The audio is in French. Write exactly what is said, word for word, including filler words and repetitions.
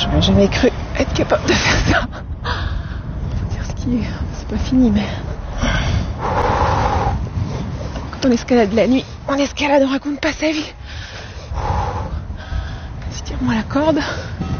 J'aurais jamais cru être capable de faire ça. Faut dire ce qui est, c'est pas fini, mais quand on escalade la nuit, on escalade, on raconte pas sa vie. Vas-y, tire-moi la corde.